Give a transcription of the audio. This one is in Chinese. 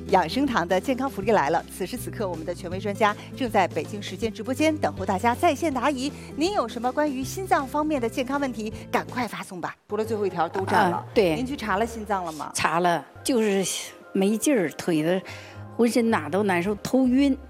养生堂的健康福利来了！此时此刻，我们的权威专家正在北京时间直播间等候大家在线答疑。您有什么关于心脏方面的健康问题，赶快发送吧！除了最后一条都占了。 对， 您去查了心脏了吗？ 查了，就是没劲儿，腿的浑身哪都难受，头晕。